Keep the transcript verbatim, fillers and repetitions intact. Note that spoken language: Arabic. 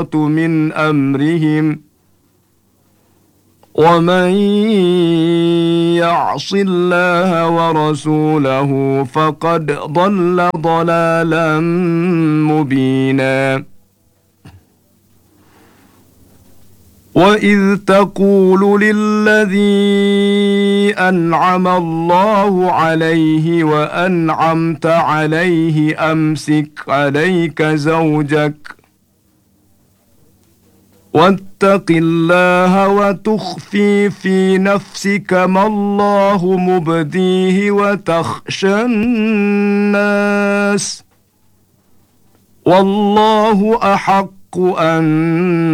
من أمرهم ومن يعص الله ورسوله فقد ضل ضلالا مبينا. وإذ تقول للذي أنعم الله عليه وأنعمت عليه أمسك عليك زوجك واتق الله وتخفي في نفسك ما الله مبديه وتخشى الناس والله أحق أن